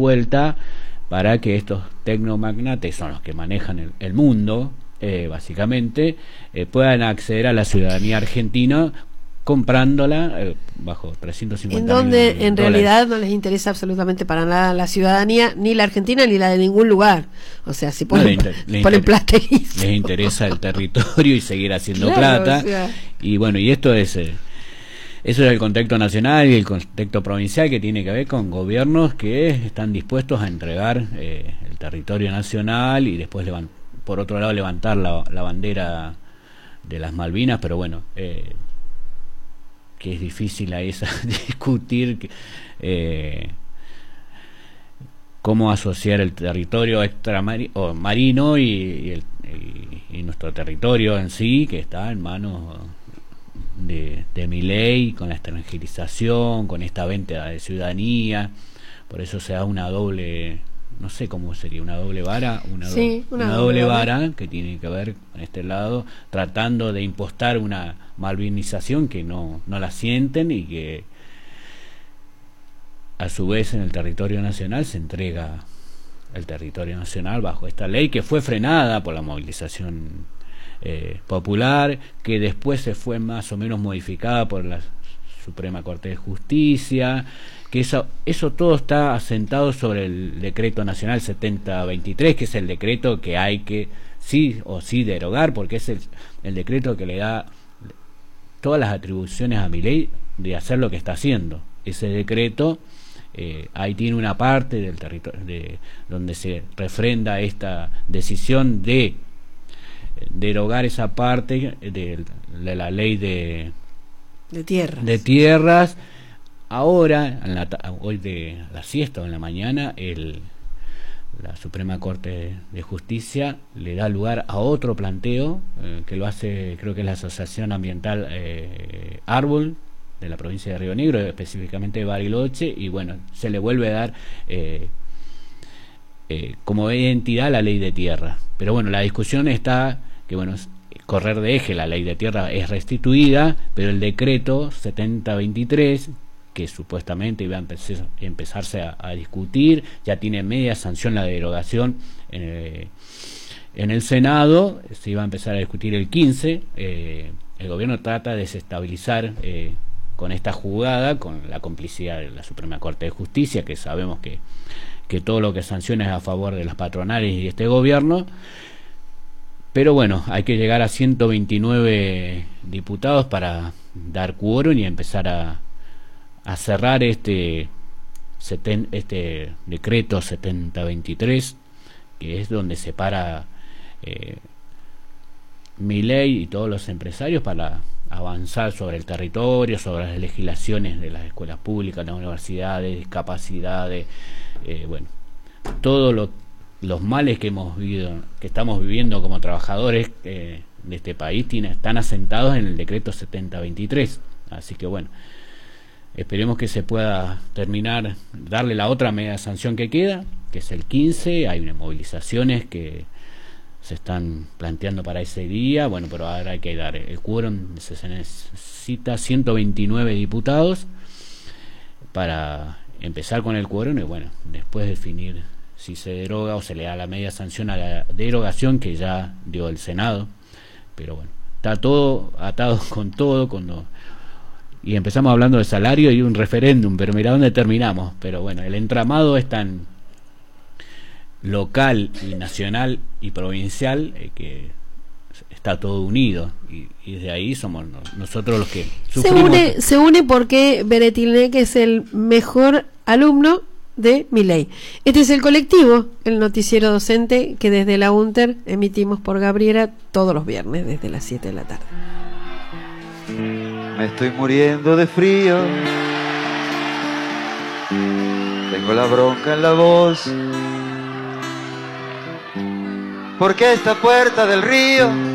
vuelta para que estos tecnomagnates, son los que manejan el mundo, básicamente, puedan acceder a la ciudadanía argentina comprándola bajo 350 en donde en dólares. Realidad no les interesa absolutamente para nada la ciudadanía, ni la argentina ni la de ningún lugar. O sea, si ponen, ponen plata, les interesa el territorio y seguir haciendo plata. O sea. Y bueno, y esto es eso es el contexto nacional y el contexto provincial, que tiene que ver con gobiernos que están dispuestos a entregar el territorio nacional y después por otro lado levantar la bandera de las Malvinas, pero bueno, que es difícil ahí discutir cómo asociar el territorio marino y nuestro territorio en sí, que está en manos de Milei, con la extranjerización, con esta venta de ciudadanía. Por eso se da una doble, no sé cómo sería, una doble vara, una doble vara que tiene que ver con este lado, tratando de impostar una malvinización que no la sienten, y que a su vez en el territorio nacional se entrega el territorio nacional bajo esta ley que fue frenada por la movilización popular, que después se fue más o menos modificada por la Suprema Corte de Justicia, que eso todo está asentado sobre el Decreto Nacional 7023, que es el decreto que hay que sí o sí derogar, porque es el decreto que le da todas las atribuciones a Milei de hacer lo que está haciendo. Ese decreto, ahí tiene una parte del territorio donde se refrenda esta decisión de derogar esa parte de la ley de tierras. Ahora, hoy de la siesta o en la mañana, la Suprema Corte de Justicia le da lugar a otro planteo que lo hace, creo que es la Asociación Ambiental Árbol de la provincia de Río Negro, específicamente de Bariloche, y bueno, se le vuelve a dar como entidad la ley de tierra. Pero bueno, la discusión está que, bueno, correr de eje, la ley de tierra es restituida, pero el decreto 7023, que supuestamente iba a empezarse a discutir, ya tiene media sanción la derogación en el Senado, se iba a empezar a discutir el 15. El gobierno trata de desestabilizar con esta jugada, con la complicidad de la Suprema Corte de Justicia, que sabemos que todo lo que sanciona es a favor de las patronales y de este gobierno. Pero bueno, hay que llegar a 129 diputados para dar quórum y empezar a cerrar este decreto 7023, que es donde separa Milei y todos los empresarios para avanzar sobre el territorio, sobre las legislaciones de las escuelas públicas, las universidades, discapacidades, bueno, todos los males que hemos vivido, que estamos viviendo como trabajadores de este país, están asentados en el decreto 7023. Así que bueno, esperemos que se pueda terminar, darle la otra media sanción que queda, que es el 15. Hay unas movilizaciones que se están planteando para ese día, bueno, pero ahora hay que dar el quórum, se necesita 129 diputados para empezar con el quórum y bueno, después definir si se deroga o se le da la media sanción a la derogación que ya dio el Senado. Pero bueno, está todo atado con todo y empezamos hablando de salario y un referéndum, pero mira dónde terminamos. Pero bueno, el entramado es tan local y nacional y provincial que está todo unido y desde ahí somos nosotros los que sufrimos. Se une porque Beretilnec es el mejor alumno de Milei. Este es el colectivo, el noticiero docente que desde la UNTER emitimos por Gabriela todos los viernes desde las 7 de la tarde. Me estoy muriendo de frío, tengo la bronca en la voz, porque esta puerta del río